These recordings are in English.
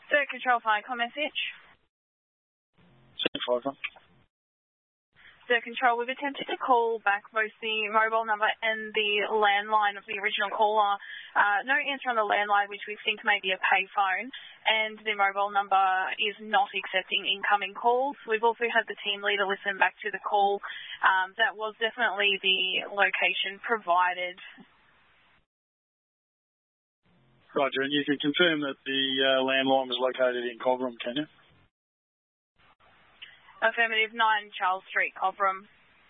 Sir, control FICOM message. Sir, FICOM. Sir, control, we've attempted to call back both the mobile number and the landline of the original caller. No answer on the landline, which we think may be a payphone, and the mobile number is not accepting incoming calls. We've also had the team leader listen back to the call. That was definitely the location provided. Roger, and you can confirm that the landline was located in Cobram, can you? Affirmative, 9 Charles Street, Cobram.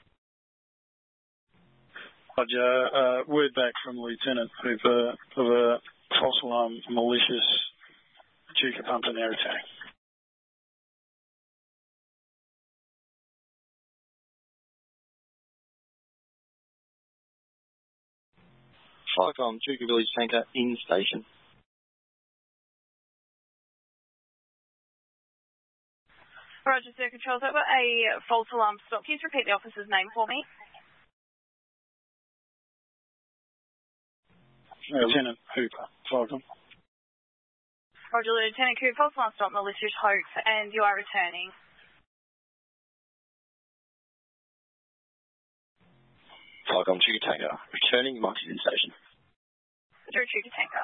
Roger, word back from Lieutenant Hooper of a false alarm malicious Duker pump and air attack. FICOM, Duker Village tanker in station. Roger, Sir, control. That was a false alarm stop. Can you repeat the officer's name for me? Lieutenant Hooper, FICOM. Roger, Lieutenant Cooper, false alarm stop, malicious hoax, and you are returning. FICOM, Duker tanker, returning, marked in station. Roger, Duker tanker.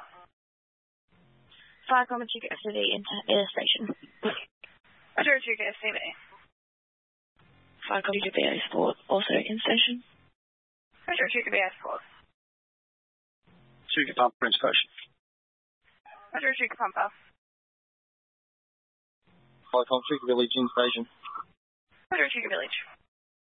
FICOM, Duker FCV in station. Roger, Duker FCV. FICOM, Duker BA Sport, also in station. Roger, Duker BA Sport. Duker pumper in station. Roger, Duker pumper. FICOM, Duker Village in station. Roger, Duker Village.